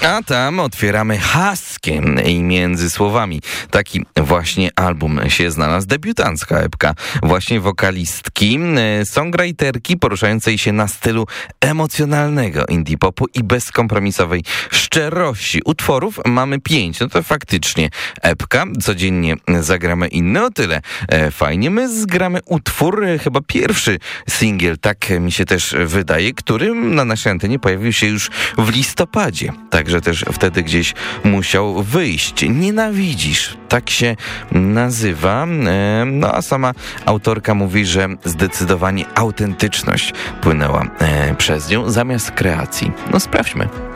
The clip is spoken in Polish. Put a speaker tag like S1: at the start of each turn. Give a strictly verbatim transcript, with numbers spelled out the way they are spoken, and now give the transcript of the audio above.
S1: A tam otwieramy haskiem i między słowami. Taki właśnie album się znalazł. Debiutancka epka właśnie wokalistki, songwriterki poruszającej się na stylu emocjonalnego indie popu i bezkompromisowej szczerości. Utworów mamy pięć. No to faktycznie epka. Codziennie zagramy inny. O tyle fajnie. My zgramy utwór, chyba pierwszy singiel, tak mi się też wydaje, który na naszej antenie pojawił się już w listopadzie. Także też wtedy gdzieś musiał wyjść. Nienawidzisz. Tak się nazywa. No a sama autorka mówi, że zdecydowanie autentyczność płynęła przez nią zamiast kreacji. No sprawdźmy.